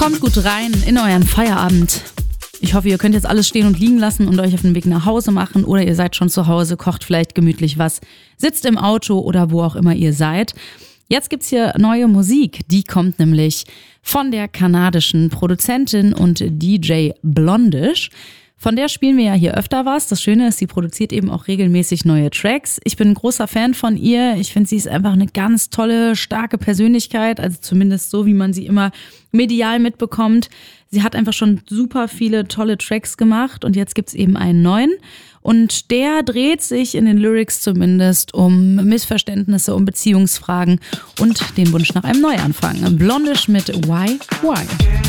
Kommt gut rein in euren Feierabend. Ich hoffe, ihr könnt jetzt alles stehen und liegen lassen und euch auf den Weg nach Hause machen oder ihr seid schon zu Hause, kocht vielleicht gemütlich was, sitzt im Auto oder wo auch immer ihr seid. Jetzt gibt's hier neue Musik, die kommt nämlich von der kanadischen Produzentin und DJ Blondish. Von der spielen wir ja hier öfter was. Das Schöne ist, sie produziert eben auch regelmäßig neue Tracks. Ich bin ein großer Fan von ihr. Ich finde, sie ist einfach eine ganz tolle, starke Persönlichkeit. Also zumindest so, wie man sie immer medial mitbekommt. Sie hat einfach schon super viele tolle Tracks gemacht und jetzt gibt's eben einen neuen. Und der dreht sich in den Lyrics zumindest um Missverständnisse, um Beziehungsfragen und den Wunsch nach einem Neuanfang. Blondish mit Why?